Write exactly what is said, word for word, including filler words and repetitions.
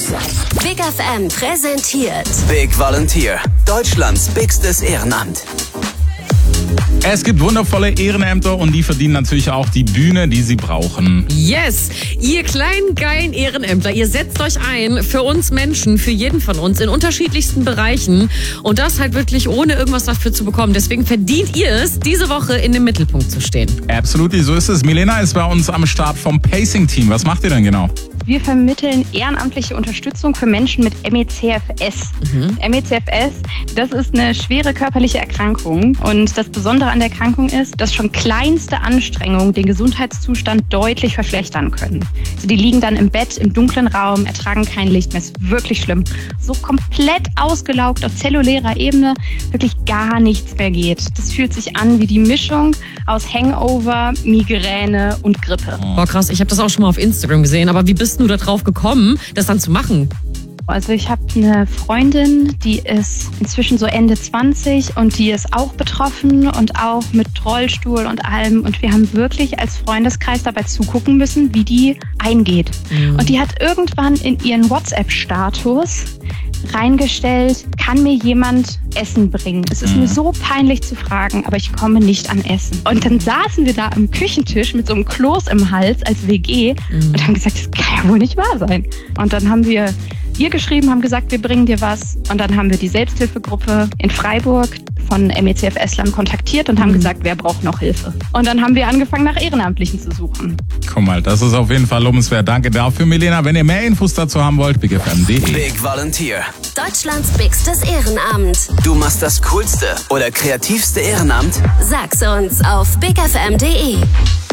News. Big F M präsentiert Big Volunteer, Deutschlands bigstes Ehrenamt. Es gibt wundervolle Ehrenämter und die verdienen natürlich auch die Bühne, die sie brauchen. Yes! Ihr kleinen, geilen Ehrenämtler, ihr setzt euch ein für uns Menschen, für jeden von uns in unterschiedlichsten Bereichen und das halt wirklich ohne irgendwas dafür zu bekommen. Deswegen verdient ihr es, diese Woche in dem Mittelpunkt zu stehen. Absolut, so ist es. Milena ist bei uns am Start vom Pacing-Team. Was macht ihr denn genau? Wir vermitteln ehrenamtliche Unterstützung für Menschen mit M E C F S. Mhm. M E C F S, das ist eine schwere körperliche Erkrankung. Und das Besondere an der Erkrankung ist, dass schon kleinste Anstrengungen den Gesundheitszustand deutlich verschlechtern können. Also die liegen dann im Bett, im dunklen Raum, ertragen kein Licht mehr. Ist wirklich schlimm. So komplett ausgelaugt auf zellulärer Ebene, wirklich gar nichts mehr geht. Das fühlt sich an wie die Mischung aus Hangover, Migräne und Grippe. Boah, krass, ich habe das auch schon mal auf Instagram gesehen. Aber wie bist du da drauf gekommen, das dann zu machen? Also ich habe eine Freundin, die ist inzwischen so Ende zwanzig und die ist auch betroffen und auch mit Rollstuhl und allem. Und wir haben wirklich als Freundeskreis dabei zugucken müssen, wie die eingeht. Mhm. Und die hat irgendwann in ihren WhatsApp-Status reingestellt, kann mir jemand Essen bringen? Es ist mhm. mir so peinlich zu fragen, aber ich komme nicht an Essen. Und dann saßen wir da am Küchentisch mit so einem Kloß im Hals als W G mhm. und haben gesagt, das kann ja wohl nicht wahr sein. Und dann haben wir ihr geschrieben, haben gesagt, wir bringen dir was. Und dann haben wir die Selbsthilfegruppe in Freiburg von M E C F S-Lern kontaktiert und haben mhm. gesagt, wer braucht noch Hilfe. Und dann haben wir angefangen, nach Ehrenamtlichen zu suchen. Guck mal, das ist auf jeden Fall lobenswert. Danke dafür, Milena. Wenn ihr mehr Infos dazu haben wollt, big f m punkt d e. Big Volunteer, Deutschlands bigstes Ehrenamt. Du machst das coolste oder kreativste Ehrenamt? Sag's uns auf big f m punkt d e.